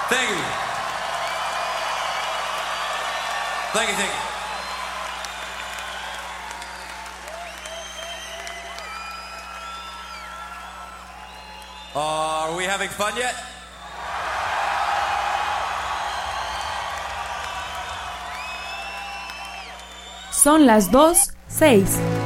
Thank you. Thank you, thank you. Are we having fun yet? Son las 2:06.